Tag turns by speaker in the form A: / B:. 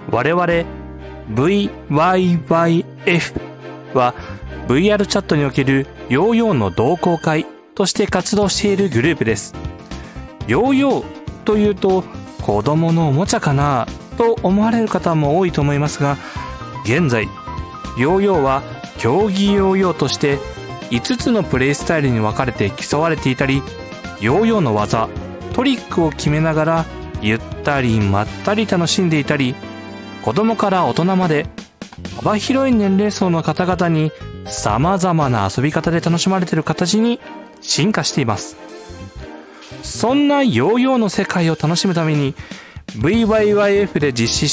A: 我々 VYYF は VR チャットにおけるヨーヨーの同好会として活動しているグループです。ヨーヨーというと子供のおもちゃかなと思われる方も多いと思いますが、現在ヨーヨーは競技ヨーヨーとして5つのプレイスタイルに分かれて競われていたり、ヨーヨーの技、トリックを決めながらゆったりまったり楽しんでいたり、子供から大人まで幅広い年齢層の方々に様々な遊び方で楽しまれている形に進化しています。そんなヨーヨーの世界を楽しむために VYYF で実施